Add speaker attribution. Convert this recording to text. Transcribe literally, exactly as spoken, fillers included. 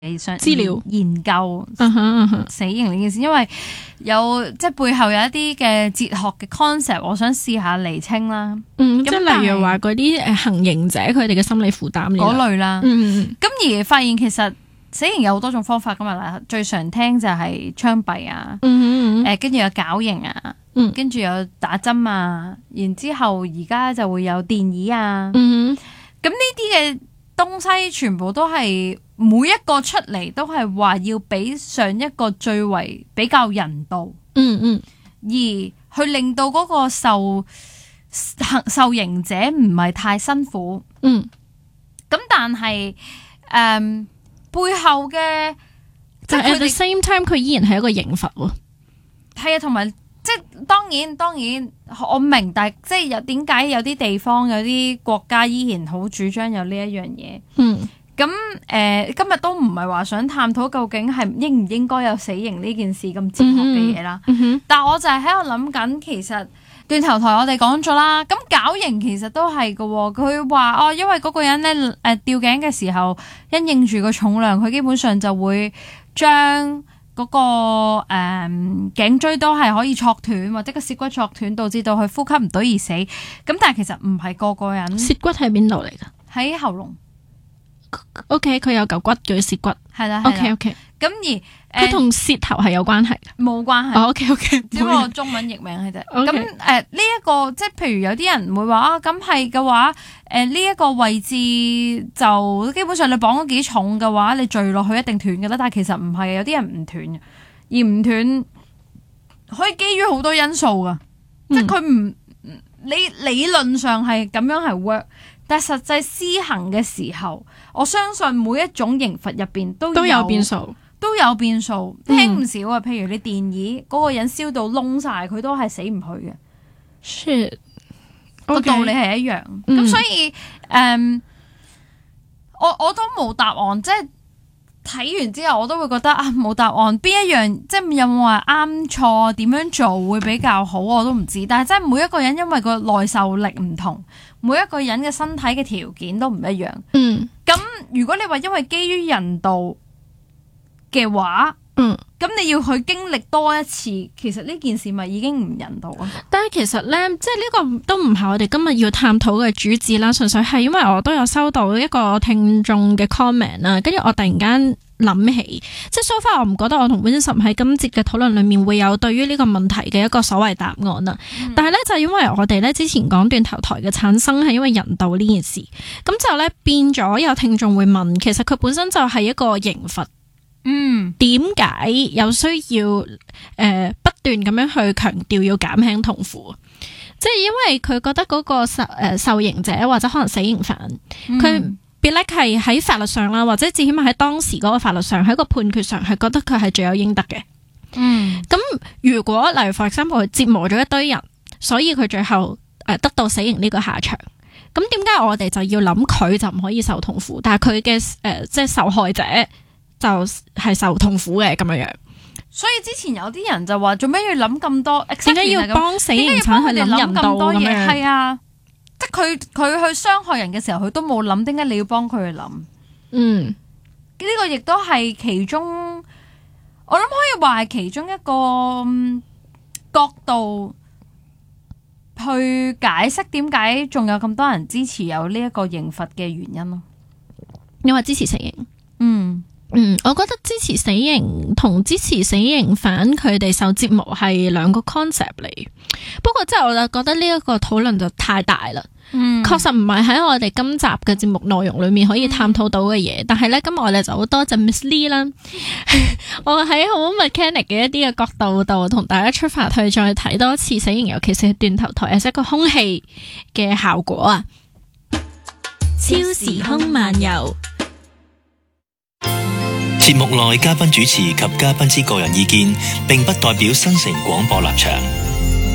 Speaker 1: 想
Speaker 2: 資料
Speaker 1: 研究
Speaker 2: 嗯哼嗯哼
Speaker 1: 死刑呢件事，因為有即係背後有一啲嘅哲學嘅 concept，我想試下釐清啦。
Speaker 2: 嗯，即
Speaker 1: 咁
Speaker 2: 係例如話嗰啲誒行刑者佢哋嘅心理負擔呢
Speaker 1: 嗰類啦。
Speaker 2: 嗯
Speaker 1: 咁而發現其實死刑有好多種方法噶嘛，嗱最常聽就係槍斃啊，
Speaker 2: 嗯
Speaker 1: 誒跟住有絞刑啊，
Speaker 2: 嗯
Speaker 1: 跟住有打針啊，然之後而家就會有電椅啊。
Speaker 2: 嗯
Speaker 1: 咁呢啲嘅東西全部都係每一個出嚟都係話要比上一個最為比較人道，
Speaker 2: 嗯嗯，
Speaker 1: 而去令到嗰個受行受刑者唔係太辛苦。
Speaker 2: 嗯，
Speaker 1: 咁但係誒、嗯、背後嘅即係
Speaker 2: 但係 at
Speaker 1: 佢
Speaker 2: the
Speaker 1: 哋
Speaker 2: same time 佢依然係一個刑罰喎。
Speaker 1: 係啊，同埋即係當然當然我明，但係即係有點解有啲地方有啲國家依然好主張有呢一樣嘢。
Speaker 2: 嗯。
Speaker 1: 咁誒、呃，今日都唔係話想探討究竟係應唔應該有死刑呢件事咁哲學嘅嘢啦。
Speaker 2: 嗯哼，
Speaker 1: 但我就係喺度諗緊，其實斷頭台我哋講咗啦，咁絞刑其實都係嘅喎。佢話哦，因為嗰個人咧誒、呃、吊頸嘅時候，因應住個重量，佢基本上就會將嗰、嗰個誒、呃、頸椎都係可以挫斷，或者個舌骨挫斷，導致到佢呼吸唔到而死。咁但係其實唔係個個人
Speaker 2: 舌骨喺邊度嚟㗎？
Speaker 1: 喺喉嚨。
Speaker 2: O K， 佢有嚿骨叫舌骨。
Speaker 1: 係啦
Speaker 2: O K O K，
Speaker 1: 咁而
Speaker 2: 佢同舌頭係有關係嘅。
Speaker 1: 冇關係。
Speaker 2: 哦 O K O K，
Speaker 1: 只不過中文譯名係啫。
Speaker 2: OK
Speaker 1: 咁誒呢一個即係譬如有啲人會話啊，咁係嘅話誒呢一個位置就基本上你綁咗幾重嘅話，你墜落去一定斷嘅啦。但係其實唔係，有啲人唔斷嘅，而唔斷可以基於好多因素噶，
Speaker 2: 嗯、
Speaker 1: 即係佢唔你理論上係咁樣係 work。但係實際施行嘅時候，我相信每一種刑罰入邊都有
Speaker 2: 都有變數，
Speaker 1: 都有變數，聽唔少啊！譬如你電椅嗰、嗰個人燒到窿晒，佢都係死唔去嘅。
Speaker 2: Shit，
Speaker 1: 個道理係一樣。咁、
Speaker 2: 嗯、
Speaker 1: 所以誒、嗯，我我都冇答案，即係睇完之後我都會覺得啊冇答案。邊一樣即係有冇話啱錯點樣做會比較好，我都唔知。但係真係每一個人因為個耐受力唔同。每一個人嘅身體嘅條件都唔一樣，
Speaker 2: 嗯，
Speaker 1: 咁如果你話因為基於人道嘅話，
Speaker 2: 嗯，
Speaker 1: 咁你要去經歷多一次，其實呢件事咪已經唔人道啊？
Speaker 2: 但係其實咧，即係呢個都唔係我哋今日要探討嘅主旨啦，純粹係因為我都有收到一個聽眾嘅 comment 啦，跟住我突然間諗起，即係 so far 我唔覺得我同 Vincent 喺今節嘅討論裏面會有對於呢個問題嘅一個所謂答案啦。嗯、但係咧就因為我哋咧之前講斷頭台嘅產生係因為人道呢件事，咁就咧變咗有聽眾會問，其實佢本身就係一個刑罰。嗯，點解有需要誒、呃、不斷咁樣去強調要減輕痛苦？即係因為佢覺得嗰個受誒、呃、受刑者或者可能死刑犯，佢 believe 係喺法律上啦，或者至起碼喺當時嗰個法律上喺個判決上係覺得佢係罪有應得嘅。嗯，咁如果例如 for example 佢折磨咗一堆人，所以佢最後誒得到死刑呢個下場，咁點解我哋就要諗佢就唔可以受痛苦，但係佢嘅誒即係受害者就係受痛苦嘅咁樣樣？
Speaker 1: 所以之前有啲人就話做咩要諗咁多？
Speaker 2: 點解要幫死刑犯去諗人道咁樣？
Speaker 1: 係啊，即係佢佢去傷害人嘅時候，佢都冇諗，點解你要幫佢去諗？嗯，呢個亦都係其中，我諗可以話係其中一個、嗯、角度去解釋點解仲有咁多人支持有呢一個刑罰嘅原因咯。
Speaker 2: 因為支持死刑。嗯。嗯，我覺得支持死刑同支持死刑犯佢哋受折磨係兩個 concept 嚟。不過即係我就覺得呢一個討論就太大啦。嗯，確實唔係喺我哋今集嘅節目內容裏面可以探討到嘅嘢。嗯、但係咧，今日我哋就好多謝 Miss Lee 啦。我喺好 mechanic 嘅一啲嘅角度度同大家出發去再睇多次死刑，尤其是斷頭台係一個空氣嘅效果啊。超時空漫遊。
Speaker 3: 節目內嘉賓主持及嘉賓之個人意見，並不代表新城廣播立場。